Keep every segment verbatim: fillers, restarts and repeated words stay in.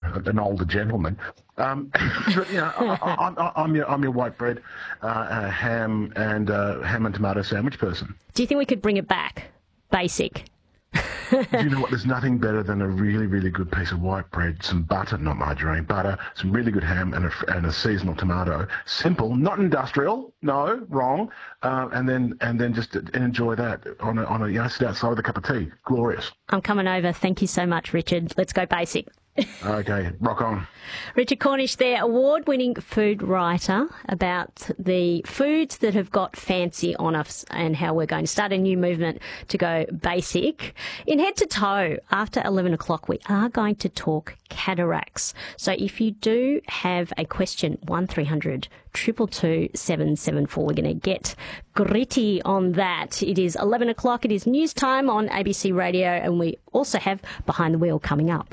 an older gentleman. Um, but, you know, I, I, I, I'm your I'm your white bread, uh, uh, ham and uh, ham and tomato sandwich person. Do you think we could bring it back? Basic. Do you know what? There's nothing better than a really, really good piece of white bread, some butter, not margarine, butter, some really good ham, and a, and a seasonal tomato. Simple, not industrial. No, wrong. Uh, and then and then just enjoy that on a, on a you know, sit outside with a cup of tea. Glorious. I'm coming over. Thank you so much, Richard. Let's go basic. Okay, rock on. Richard Cornish there, award-winning food writer, about the foods that have got fancy on us and how we're going to start a new movement to go basic. In Head to Toe, after eleven o'clock, we are going to talk cataracts. So if you do have a question, one three hundred two two two seven seven four, we're going to get gritty on that. It is eleven o'clock, it is news time on A B C Radio, and we also have Behind the Wheel coming up.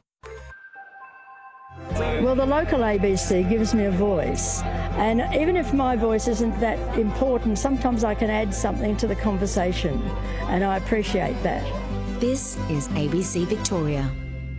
Well, the local A B C gives me a voice, and even if my voice isn't that important, sometimes I can add something to the conversation, and I appreciate that. This is A B C Victoria.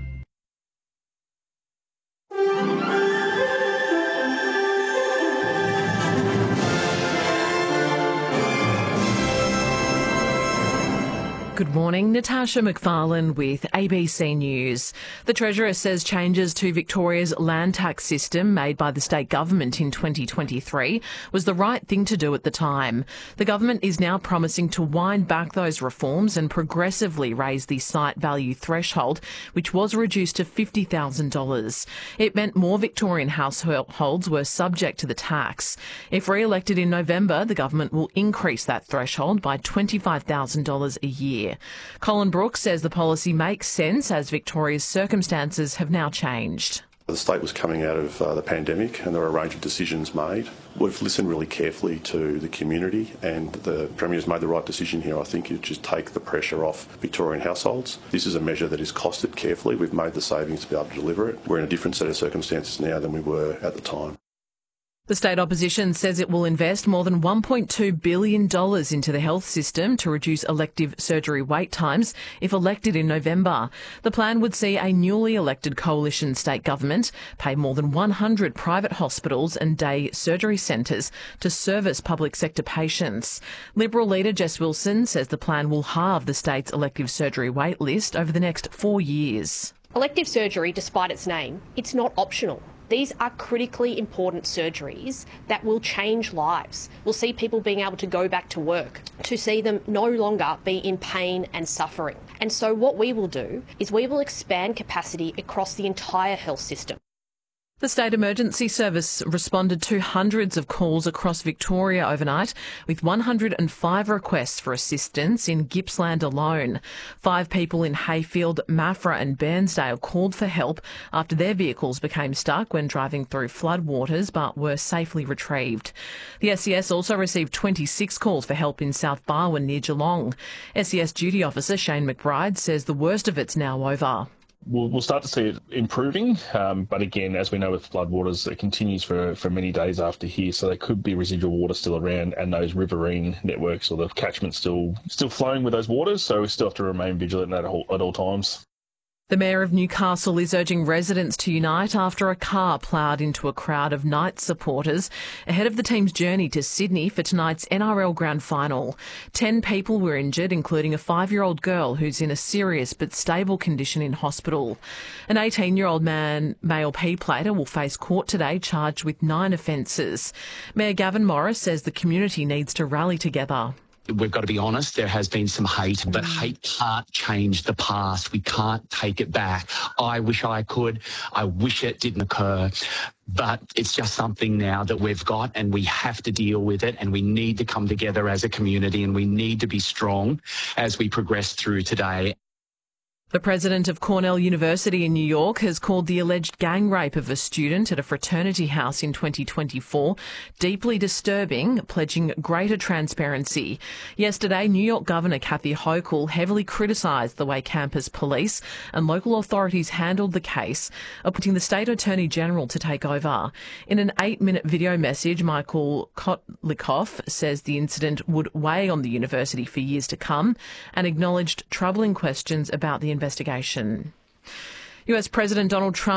Good morning, Natasha McFarlane with A B C News. The Treasurer says changes to Victoria's land tax system made by the state government in twenty twenty-three was the right thing to do at the time. The government is now promising to wind back those reforms and progressively raise the site value threshold, which was reduced to fifty thousand dollars. It meant more Victorian households were subject to the tax. If re-elected in November, the government will increase that threshold by twenty-five thousand dollars a year. Colin Brooks says the policy makes sense as Victoria's circumstances have now changed. The state was coming out of uh, the pandemic and there were a range of decisions made. We've listened really carefully to the community, and the Premier's made the right decision here, I think, to just take the pressure off Victorian households. This is a measure that is costed carefully. We've made the savings to be able to deliver it. We're in a different set of circumstances now than we were at the time. The state opposition says it will invest more than one point two billion dollars into the health system to reduce elective surgery wait times if elected in November. The plan would see a newly elected coalition state government pay more than one hundred private hospitals and day surgery centres to service public sector patients. Liberal leader Jess Wilson says the plan will halve the state's elective surgery wait list over the next four years. Elective surgery, despite its name, it's not optional. These are critically important surgeries that will change lives. We'll see people being able to go back to work, to see them no longer be in pain and suffering. And so what we will do is we will expand capacity across the entire health system. The State Emergency Service responded to hundreds of calls across Victoria overnight, with one hundred five requests for assistance in Gippsland alone. Five people in Hayfield, Maffra and Bairnsdale called for help after their vehicles became stuck when driving through floodwaters, but were safely retrieved. The S E S also received twenty-six calls for help in South Barwon near Geelong. S E S Duty Officer Shane McBride says the worst of it's now over. We'll, we'll start to see it improving, um, but again, as we know with floodwaters, it continues for, for many days after here, so there could be residual water still around and those riverine networks or the catchment still still flowing with those waters, so we still have to remain vigilant at all, at all times. The Mayor of Newcastle is urging residents to unite after a car ploughed into a crowd of Knights supporters ahead of the team's journey to Sydney for tonight's N R L Grand Final. Ten people were injured, including a five-year-old girl who's in a serious but stable condition in hospital. An eighteen-year-old man, male P-plater, will face court today charged with nine offences. Mayor Gavin Morris says the community needs to rally together. We've got to be honest, there has been some hate, but hate can't change the past. We can't take it back. I wish I could. I wish it didn't occur. But it's just something now that we've got, and we have to deal with it, and we need to come together as a community, and we need to be strong as we progress through today. The president of Cornell University in New York has called the alleged gang rape of a student at a fraternity house in twenty twenty-four deeply disturbing, pledging greater transparency. Yesterday, New York Governor Kathy Hochul heavily criticised the way campus police and local authorities handled the case, appointing the state attorney general to take over. In an eight-minute video message, Michael Kotlikoff says the incident would weigh on the university for years to come and acknowledged troubling questions about the investigation. U S President Donald Trump